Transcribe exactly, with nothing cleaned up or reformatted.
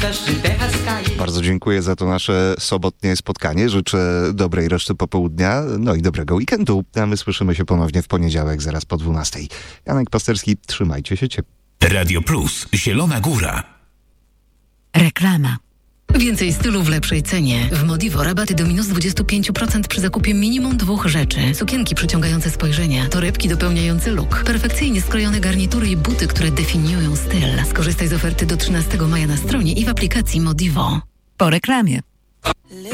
Bardzo dziękuję za to nasze sobotnie spotkanie. Życzę dobrej reszty popołudnia, no i dobrego weekendu. A my słyszymy się ponownie w poniedziałek, zaraz po dwunastej. Janek Pasterski, trzymajcie się ciepło. Radio Plus, Zielona Góra. Reklama. Więcej stylu w lepszej cenie. W Modivo rabaty do minus dwadzieścia pięć procent przy zakupie minimum dwóch rzeczy. Sukienki przyciągające spojrzenia, torebki dopełniające look, perfekcyjnie skrojone garnitury i buty, które definiują styl. Skorzystaj z oferty do trzynastego maja na stronie i w aplikacji Modivo. Po reklamie.